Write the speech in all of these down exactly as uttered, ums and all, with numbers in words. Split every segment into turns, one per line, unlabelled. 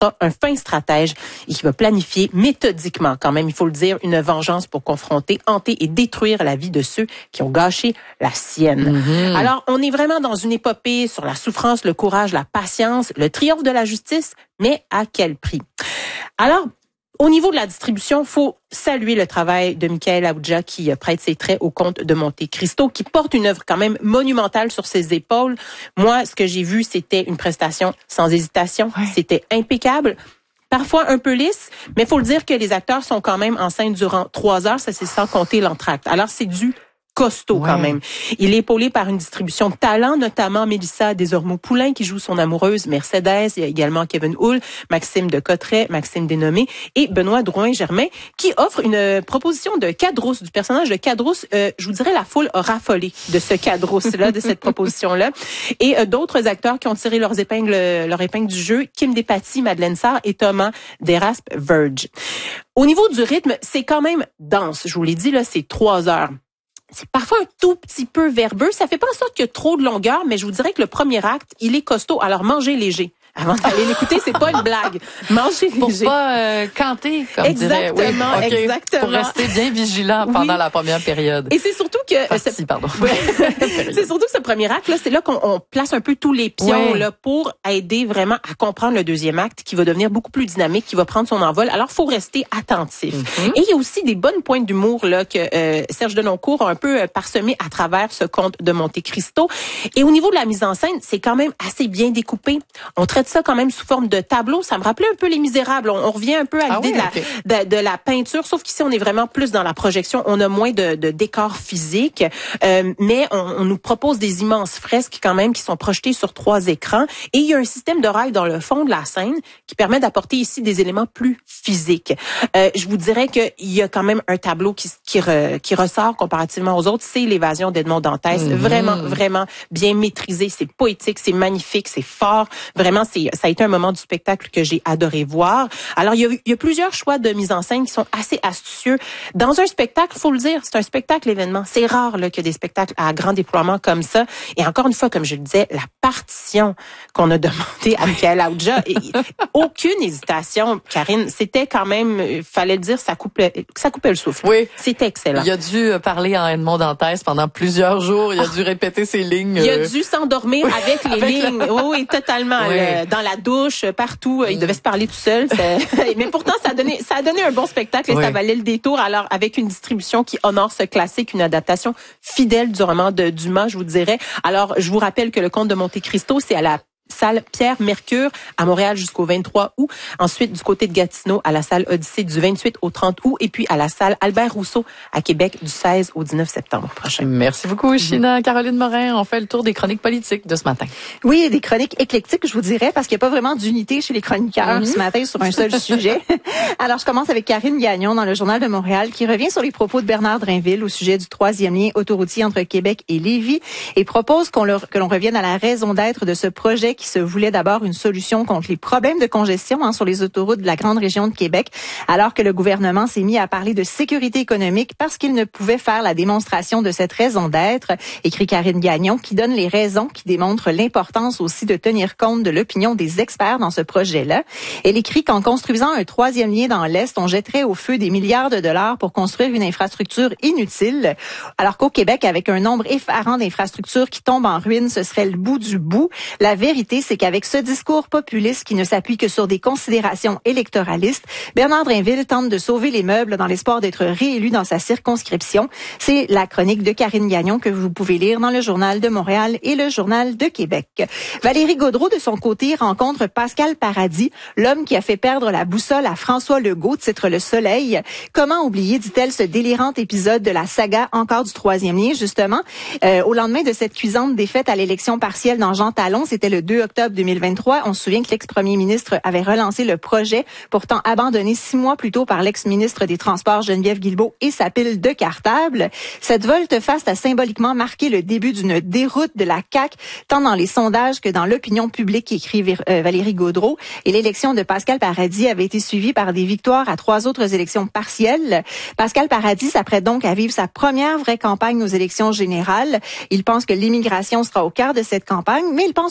un fin stratège et qui va planifier méthodiquement, quand même, il faut le dire, une vengeance pour confronter, hanter et détruire la vie de ceux qui ont gâché la sienne. Mm-hmm. Alors, on est vraiment dans une épopée sur la souffrance, le courage, la patience, le triomphe de la justice, mais à quel prix? Alors, au niveau de la distribution, faut saluer le travail de Michael Aoudja qui prête ses traits au comte de Monte Cristo, qui porte une œuvre quand même monumentale sur ses épaules. Moi, ce que j'ai vu, c'était une prestation sans hésitation. Ouais. C'était impeccable. Parfois un peu lisse, mais faut le dire que les acteurs sont quand même en scène durant trois heures, ça c'est sans compter l'entracte. Alors c'est du costaud ouais. quand même. Il est épaulé par une distribution de talents, notamment Mélissa Desormeaux-Poulain qui joue son amoureuse Mercedes. Il y a également Kevin Hull, Maxime de Cotteret, Maxime Dénommé et Benoît Drouin-Germain qui offre une proposition de Cadrousse, du personnage de Cadrousse. Euh, je vous dirais la foule a raffolé de ce Cadrousse-là, de cette proposition-là. Et euh, d'autres acteurs qui ont tiré leurs épingles, leur épingle du jeu, Kim Despatie, Madeleine Sarr et Thomas Desraspe-Verge. Au niveau du rythme, c'est quand même dense. Je vous l'ai dit, là, c'est trois heures. C'est parfois un tout petit peu verbeux. Ça fait pas en sorte qu'il y a trop de longueur, mais je vous dirais que le premier acte, il est costaud. Alors, mangez léger. Avant d'aller l'écouter, c'est pas une blague. Mangez léger.
Pour pas euh, canter, comme
exactement,
dirait. Oui, okay.
Exactement.
Pour rester bien vigilant pendant oui. la première période.
Et c'est surtout que...
Partie,
c'est,
pardon.
c'est surtout que ce premier acte, là, c'est là qu'on on place un peu tous les pions, oui. là, pour aider vraiment à comprendre le deuxième acte qui va devenir beaucoup plus dynamique, qui va prendre son envol. Alors, faut rester attentif. Mm-hmm. Et il y a aussi des bonnes pointes d'humour, là, que euh, Serge Denoncourt a un peu parsemé à travers ce conte de Monte Cristo. Et au niveau de la mise en scène, c'est quand même assez bien découpé. On traite ça quand même sous forme de tableau. Ça me rappelait un peu Les Misérables. On, on revient un peu à l'idée ah oui, de, la, okay. de, de la peinture, sauf qu'ici, on est vraiment plus dans la projection. On a moins de, de décors physiques, euh, mais on, on nous propose des immenses fresques quand même qui sont projetées sur trois écrans. Et il y a un système de rails dans le fond de la scène qui permet d'apporter ici des éléments plus physiques. Euh, je vous dirais qu'il y a quand même un tableau qui, qui, re, qui ressort comparativement aux autres. C'est L'évasion d'Edmond Dantès. Mm-hmm. Vraiment, vraiment bien maîtrisé. C'est poétique, c'est magnifique, c'est fort. Vraiment, c'est, ça a été un moment du spectacle que j'ai adoré voir. Alors, il y a, il y a plusieurs choix de mise en scène qui sont assez astucieux. Dans un spectacle, faut le dire, c'est un spectacle événement. C'est rare là, qu'il y ait des spectacles à grand déploiement comme ça. Et encore une fois, comme je le disais, la partition qu'on a demandé à Michael Aoudja, aucune hésitation, Karine. C'était quand même, il fallait le dire, ça coupait, ça coupait le souffle.
Oui.
C'était excellent.
Il a dû parler en Edmond Dantès pendant plusieurs jours. Il a dû répéter ses lignes.
Il a dû s'endormir avec les
avec
lignes. La... Oui, oui, totalement. Oui. Le, dans la douche, partout. Il devait se parler tout seul. Mais pourtant, ça a donné, ça a donné un bon spectacle et oui. ça valait le détour. Alors, avec une distribution qui honore ce classique, une adaptation fidèle du roman de Dumas, je vous dirais. Alors, je vous rappelle que Le Comte de Monte Cristo, c'est à la salle Pierre Mercure à Montréal jusqu'au vingt-trois août. Ensuite, du côté de Gatineau, à la salle Odyssée du vingt-huit au trente août. Et puis à la salle Albert Rousseau à Québec du seize au dix-neuf septembre prochain.
Merci beaucoup, China. Mm-hmm. Caroline Morin, on fait le tour des chroniques politiques de ce matin.
Oui, des chroniques éclectiques, je vous dirais, parce qu'il n'y a pas vraiment d'unité chez les chroniqueurs mm-hmm. ce matin sur un seul sujet. Alors, je commence avec Karine Gagnon dans le Journal de Montréal qui revient sur les propos de Bernard Drinville au sujet du troisième lien autoroutier entre Québec et Lévis et propose qu'on leur, que l'on revienne à la raison d'être de ce projet qui se voulait d'abord une solution contre les problèmes de congestion hein, sur les autoroutes de la grande région de Québec, alors que le gouvernement s'est mis à parler de sécurité économique parce qu'il ne pouvait faire la démonstration de cette raison d'être, écrit Karine Gagnon, qui donne les raisons qui démontrent l'importance aussi de tenir compte de l'opinion des experts dans ce projet-là. Elle écrit qu'en construisant un troisième lien dans l'Est, on jetterait au feu des milliards de dollars pour construire une infrastructure inutile, alors qu'au Québec, avec un nombre effarant d'infrastructures qui tombent en ruine, ce serait le bout du bout. La vérité, c'est qu'avec ce discours populiste qui ne s'appuie que sur des considérations électoralistes, Bernard Drinville tente de sauver les meubles dans l'espoir d'être réélu dans sa circonscription. C'est la chronique de Karine Gagnon que vous pouvez lire dans le Journal de Montréal et le Journal de Québec. Valérie Gaudreault, de son côté, rencontre Pascal Paradis, l'homme qui a fait perdre la boussole à François Legault, titre Le Soleil. Comment oublier, dit-elle, ce délirant épisode de la saga encore du troisième lien, justement. Euh, au lendemain de cette cuisante défaite à l'élection partielle dans Jean Talon, c'était le deux octobre deux mille vingt-trois. On se souvient que l'ex-premier ministre avait relancé le projet, pourtant abandonné six mois plus tôt par l'ex-ministre des Transports Geneviève Guilbeault et sa pile de cartables. Cette volte-face a symboliquement marqué le début d'une déroute de la C A Q, tant dans les sondages que dans l'opinion publique, écrit Valérie Gaudreault. Et l'élection de Pascal Paradis avait été suivie par des victoires à trois autres élections partielles. Pascal Paradis s'apprête donc à vivre sa première vraie campagne aux élections générales. Il pense que l'immigration sera au cœur de cette campagne, mais il pense aussi que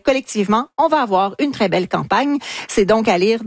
collectivement, on va avoir une très belle campagne. C'est donc à lire